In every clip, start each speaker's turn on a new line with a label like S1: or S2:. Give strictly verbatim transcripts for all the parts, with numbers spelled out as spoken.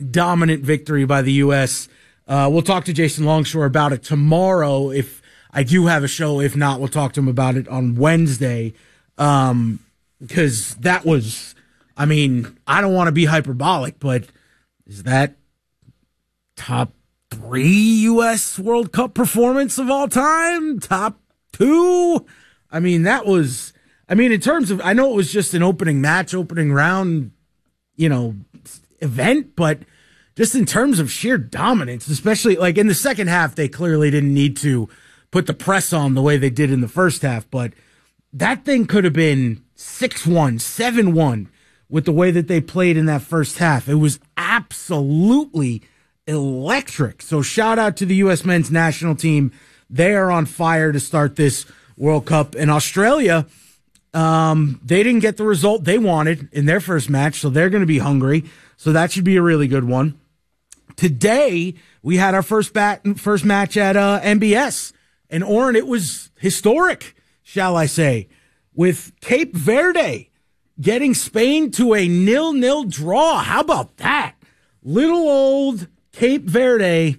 S1: dominant victory by the U S. Uh, we'll talk to Jason Longshore about it tomorrow if I do have a show. If not, we'll talk to him about it on Wednesday. Um, because that was, I mean, I don't want to be hyperbolic, but is that top three U S World Cup performance of all time? Top two? I mean, that was, I mean, in terms of, I know it was just an opening match, opening round, you know, event, but just in terms of sheer dominance, especially like in the second half, they clearly didn't need to put the press on the way they did in the first half, but that thing could have been six one, seven one with the way that they played in that first half. It was absolutely electric. So shout out to the U S men's national team. They are on fire to start this World Cup. In Australia, um, they didn't get the result they wanted in their first match, so they're going to be hungry. So that should be a really good one. Today, we had our first bat, first match at uh, M B S. And, Oren, it was historic, shall I say, with Cape Verde getting Spain to a nil-nil draw. How about that? Little old Cape Verde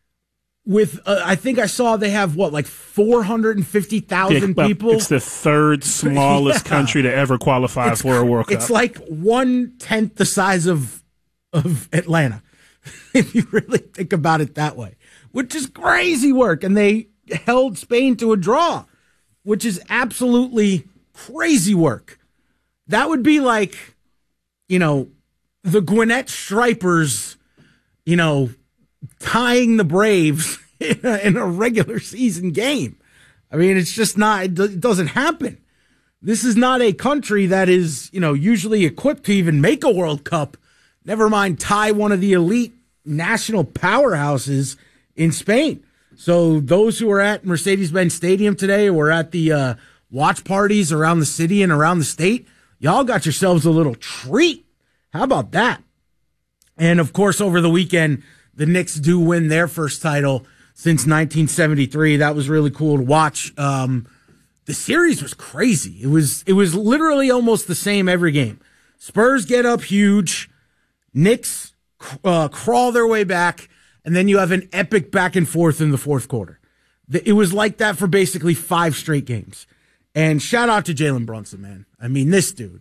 S1: with, uh, I think I saw they have, what, like four hundred fifty thousand
S2: yeah,
S1: people?
S2: It's the third smallest yeah. country to ever qualify
S1: it's,
S2: for a World Cup.
S1: It's like one-tenth the size of, of Atlanta, if you really think about it that way, which is crazy work. And they held Spain to a draw, which is absolutely crazy work. That would be like, you know, the Gwinnett Stripers, you know, tying the Braves in a, in a regular season game. I mean, it's just not, it doesn't happen. This is not a country that is, you know, usually equipped to even make a World Cup. Never mind tie one of the elite national powerhouses in Spain. So those who are at Mercedes-Benz Stadium today or at the uh, watch parties around the city and around the state, y'all got yourselves a little treat. How about that? And, of course, over the weekend, the Knicks do win their first title since nineteen seventy-three. That was really cool to watch. Um, the series was crazy. It was it was literally almost the same every game. Spurs get up huge. Knicks uh, crawl their way back. And then you have an epic back and forth in the fourth quarter. It was like that for basically five straight games. And shout out to Jalen Brunson, man. I mean, this dude,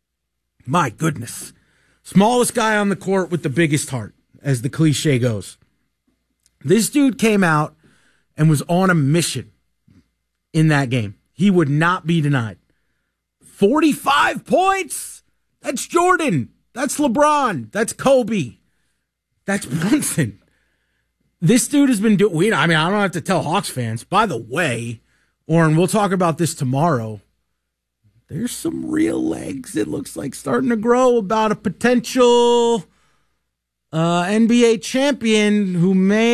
S1: my goodness. Smallest guy on the court with the biggest heart, as the cliche goes. This dude came out and was on a mission in that game. He would not be denied. forty-five points. That's Jordan. That's LeBron. That's Kobe. That's Brunson. This dude has been doing, I mean, I don't have to tell Hawks fans. By the way, Oren, we'll talk about this tomorrow. There's some real legs, it looks like, starting to grow about a potential uh, N B A champion who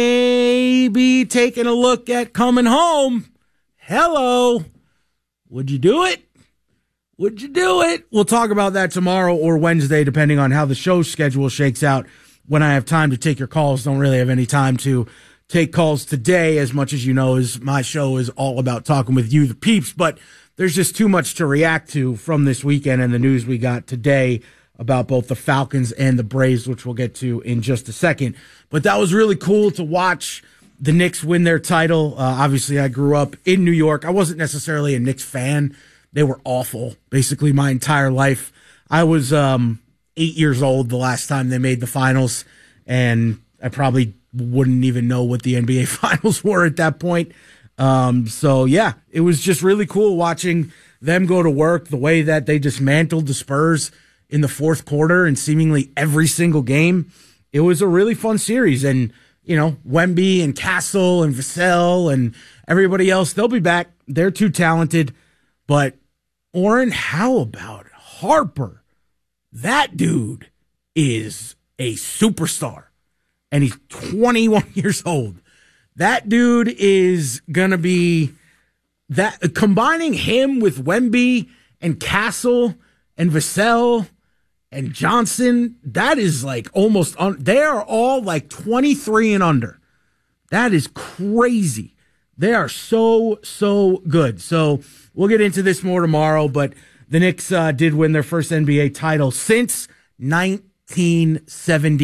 S1: may be taking a look at coming home. Hello. Would you do it? Would you do it? We'll talk about that tomorrow or Wednesday, depending on how the show schedule shakes out. When I have time to take your calls, don't really have any time to take calls today. As much as you know, is my show is all about talking with you, the peeps, but there's just too much to react to from this weekend and the news we got today about both the Falcons and the Braves, which we'll get to in just a second. But that was really cool to watch the Knicks win their title. Uh, obviously, I grew up in New York. I wasn't necessarily a Knicks fan. They were awful basically my entire life. I was, um, eight years old the last time they made the finals, and I probably wouldn't even know what the N B A finals were at that point. Um, so, yeah, it was just really cool watching them go to work, the way that they dismantled the Spurs in the fourth quarter and seemingly every single game. It was a really fun series, and, you know, Wemby and Castle and Vassell and everybody else, they'll be back. They're too talented. But, Oren, how about Harper? That dude is a superstar, and he's twenty-one years old. That dude is going to be that. Combining him with Wemby and Castle and Vassell and Johnson, that is like almost, un, they are all like twenty-three and under. That is crazy. They are so, so good. So we'll get into this more tomorrow, but the Knicks uh, did win their first N B A title since nineteen seventy.